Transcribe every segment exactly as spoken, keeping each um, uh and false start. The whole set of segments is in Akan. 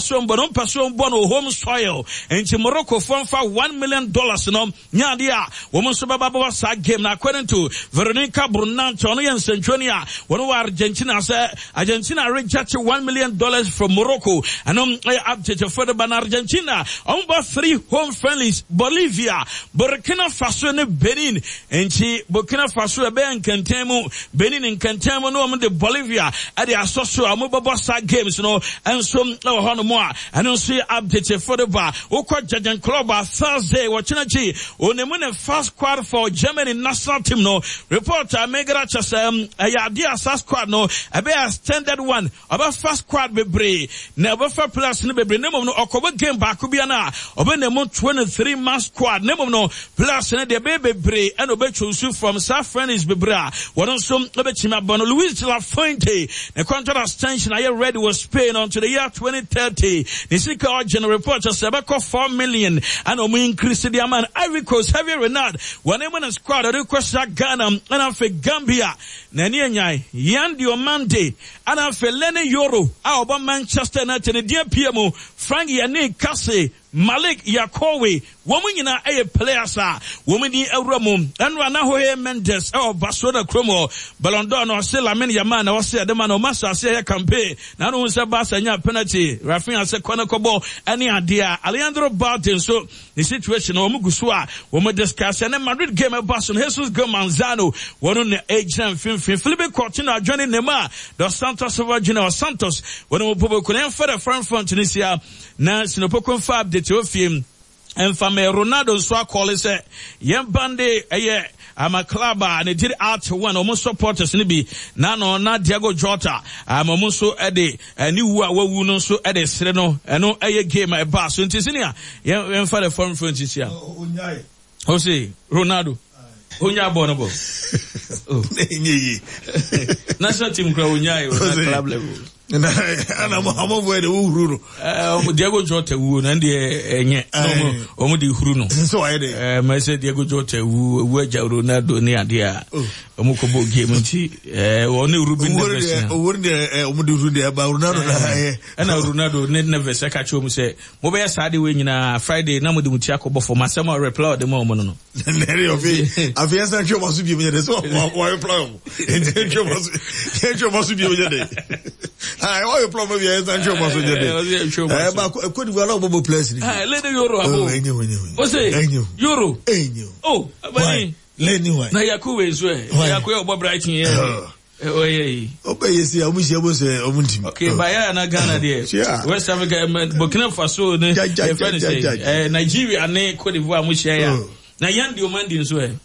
person but no person born on home soil and Morocco for one million dollars no nyadia woman so baba sa game na according to Veronica Brunanto no yen Centronia one of Argentina say Argentina rejected one million dollars from Morocco and um update for the ban Argentina on about three home friendlies Bolivia Burkina Faso and Benin and she Burkina Faso be and Kantemo Benin and Kantemo no the Bolivia at the Asoso Amobaba sa games no and some no hono more and also update for the bar Okwa Jajan Club Thursday watching chi onemune first squad for Germany national team no reporter Megara Chasem ayadia squad no ebe a standard one about first squad bebre na ebe for plus no bebre nemo no okobo game back bia na obe nemo twenty-three man squad nemo no plus no de bebre and obe choose from South Friends bebre won so obe chima bono Luis de la Fuente the contract extension I ready was Spain until the year twenty thirty the secret general reporter Sebeko four million and omo increase the amount Ivory Coast heavy Renard when they won squad they request Ghana and afa Gambia na ni nyai Yandi Omande and afa Lene Euro a oba Manchester United the D P M Frank Yannick Kassé Malik Yakowe woman nyina aye players a woman di Euromo and Rana Hoye Mendes or Barcelona Cromo Ballon d'Or no se Lamine Yamal na se de man o masa se campaign na no se Barca nya penalty Rafinha se kwana kobo ani adea Alejandro Balde so the situation o mu guso a wo mo discuss na Madrid game e Barcelona Jesus Manzano wono ne agent finfin Felipe Coutinho joining Neymar dos Santos Silva Junior Santos wono mo pobo ko na for the front front Tunisia na sinopoko fa update ofiem enfame Ronaldo so call say yembande eye ama club and did out one almost supporters ni bi na no na Diego Jota am almost e de ani wu a wawu no so e de sere no eno eye game e ba so ntisini a yemfa the form front isia onyai o say Ronaldo onya bo no bo oh nyi national team kra onya e na club level na ana mo amo bo de uhuru no eh Diego Jota wu na de enye no mo de uhuru no so aye de eh ma say Diego Jota wu wu aja Ronaldo ni ade a omo ko bo game nti eh woni Ruben Neves na woni de omo de uhuru de ba Ronaldo na eh ana Ronaldo ne Neves ka cho mo say mo be sa de we nyina Friday na mo de muti akobọ for masema reply de mo mo no nere ofi afi san cho mo su bi me de so mo reply mo en cho mo en cho mo su bi me de ah why you problem here san cho mo su de eh ba ko di wala bobo place ni ah le de euro abo o say euro oh abani Lenny why na yakuwe so e yakuwe obo brighton here oh yeah obey see amushi abo say omuntim okay baya na Ghana there West Africa Burkina Faso ne eh Nigeria ne Cote d'Ivoire amushi ya na Yandi Omandi so e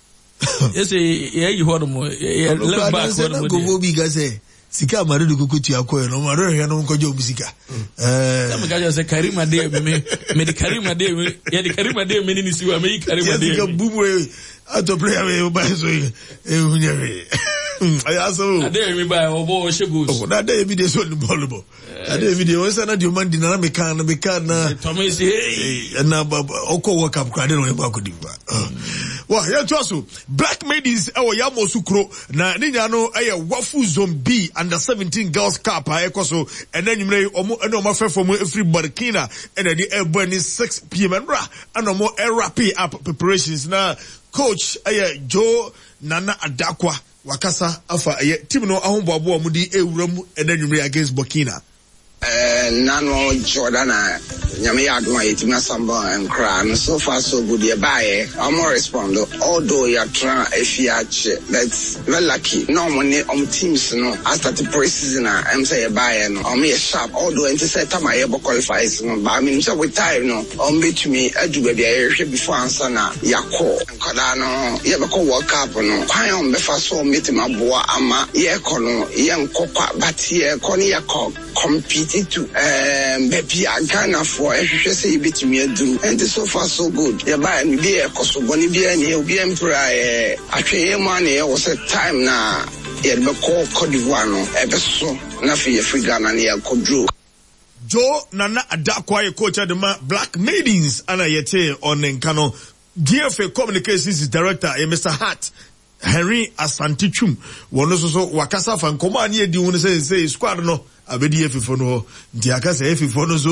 yes e yi hodo mo left back hodo mo go bi ga say sika mare de kokotu akoy no mare he no nkojo musika eh tam ga say Karima de me me de Karima de me ya de Karima de me ni siwa me Karima de sika bubu ato player we ba so e hunye aya so ade mi ba obo shegos o da de mi de so ni ball bo ade mi de o sana di man di na me kan na me kan na Thomas hey na oko work up kwade no e ba ko di ba wa ya twaso Black Maidens e wo ya mosukro na ni nya no e wafu zombie under seventeen girls cup a ekoso enanyumre omo ene omo fefo mo every Burkina ene di e bo ni six p m nra ana mo e wrap up preparations na coach aye Joe Nana Adakwa wakasa afa aye team no ahomboabo mu di ewuram enanyumre against Burkina eh nano Jordana nyame ya adoma yetima samba and cry so far so good ye buy I'm more respond although you try if you that's very lucky no money on teams no after the pre-season I'm say buy no I'm here sharp although and say time I able qualifies no but I mean so with time no on bet me adu baby I before answer na yakọ nkada no ye be ko work up no kwan on be fa so meet my boy ama ye ko no ye nkokwa but ye ko ni yakọ compete to um baby Ghana for ehwehwe say betumi adu and so far so good ye buy me be e koso boni be ani e obi empra eh atwe mu ani e was a time na ye be ko Cote d'Ivoire no e be so na fi Africa na ye kodro Joe Nana Adakwa ye coach at the Black Maidens ana yete on nkano D F A Communications Director e Mister Hart Henry Asantichum wono so so wakasa fa nkomo ani edi won say say squad no abedi efifo no nti akasa efifo no so